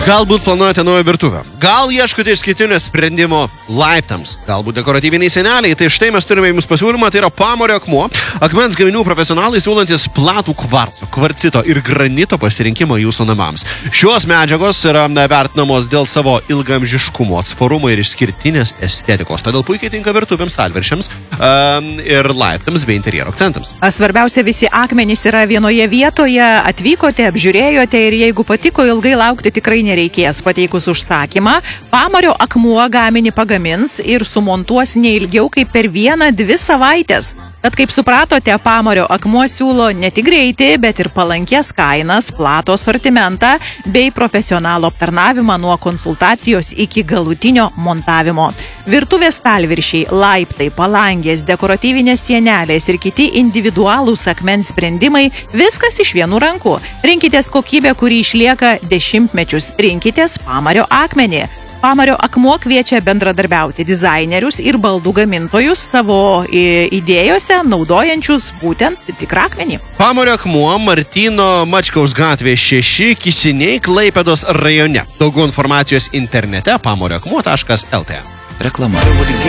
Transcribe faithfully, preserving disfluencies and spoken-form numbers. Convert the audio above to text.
Galbūt planuojate naują virtuvę. Gal ieškote išskirtinio sprendimo laiptams. Galbūt dekoratyviniai seneliai. Tai štai mes turime jums pasiūlymą, tai yra Pamario akmuo. Akmens gaminių profesionalai siūlantis platų kvarco, kvarcito ir granito pasirinkimą jūsų namams. Šios medžiagos yra vertinamos dėl savo ilgamžiškumo, atsparumo ir išskirtinės estetikos. Todėl puikiai tinka virtuvėms, stalviršiams um, ir laiptams bei interjero akcentams. Svarbiausia, visi akmenys yra vienoje vietoje. Atvykote, apžiūrėjote ir jeigu patiko, ilgai laukti tikrai nereikės. Pateikus užsakymą, Pamario akmuo gaminį pagamins ir sumontuos neilgiau kaip per vieną, dvi savaitės. Tad, kaip supratote, Pamario akmuo siūlo ne tik greitį, bet ir palankės kainas, platų asortimentą bei profesionalų aptarnavimą nuo konsultacijos iki galutinio montavimo. Virtuvės stalviršiai, laiptai, palangės, dekoratyvinės sienelės ir kiti individualūs akmens sprendimai – viskas iš vienų rankų. Rinkitės kokybę, kuri išlieka dešimtmečius. Rinkitės Pamario akmenį. Pamario akmuo kviečia bendradarbiauti dizainerius ir baldų gamintojus savo idėjose, naudojančius būtent tikrą akmenį. Pamario akmuo Martyno Mačkaus gatvė šeši, Kisiniai, Klaipėdos rajone. Daugiau informacijos internete pamario akmuo taškas el tė. Reklama.